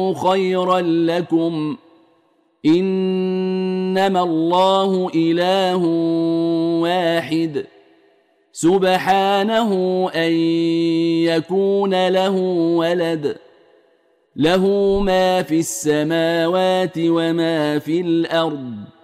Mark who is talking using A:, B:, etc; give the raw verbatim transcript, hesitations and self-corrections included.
A: خيرا لكم إنما الله إله واحد سبحانه أن يكون له ولد له ما في السماوات وما في الأرض